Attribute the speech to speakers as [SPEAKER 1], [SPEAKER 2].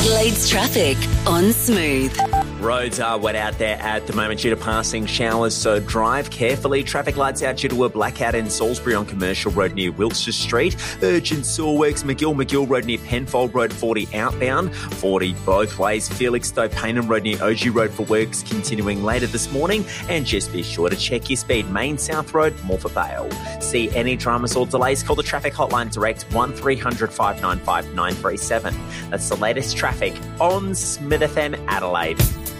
[SPEAKER 1] Adelaide's traffic on Smooth.
[SPEAKER 2] Roads are wet out there at the moment due to passing showers, so drive carefully. Traffic lights out due to a blackout in Salisbury on Commercial Road near Wiltshire Street. Urgent sewer works, McGill Road near Penfold Road, 40 outbound, 40 both ways. Felixstowe Paynham Road near OG Road for works continuing later this morning. And just be sure to check your speed. Main South Road, Morpeth Vale. See any dramas or delays, call the traffic hotline direct 1300 595 937. That's the latest traffic on Smith FM Adelaide.